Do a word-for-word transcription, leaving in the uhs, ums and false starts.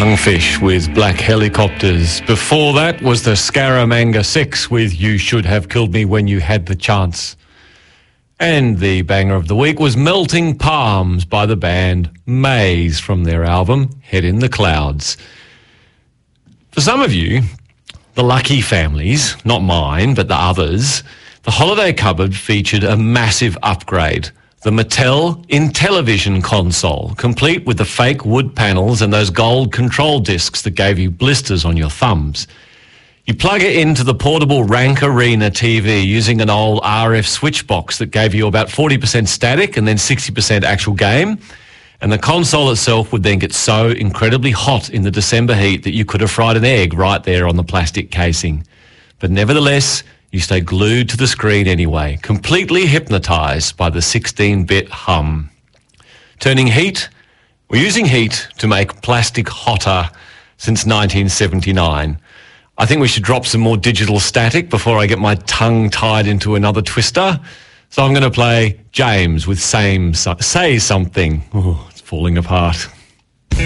Lungfish with Black Helicopters. Before that was the Scaramanga six with You Should Have Killed Me When You Had the Chance. And the banger of the week was Melting Palms by the band Maze from their album Head in the Clouds. For some of you, the lucky families, not mine, but the others, the holiday cupboard featured a massive upgrade. The Mattel Intellivision console, complete with the fake wood panels and those gold control discs that gave you blisters on your thumbs. You plug it into the portable Rank Arena T V using an old R F switch box that gave you about forty percent static and then sixty percent actual game. And the console itself would then get so incredibly hot in the December heat that you could have fried an egg right there on the plastic casing. But nevertheless, you stay glued to the screen anyway, completely hypnotised by the sixteen-bit hum. Turning heat? We're using heat to make plastic hotter since nineteen seventy-nine. I think we should drop some more digital static before I get my tongue tied into another twister. So I'm going to play James with same, Say Something. Oh, it's falling apart.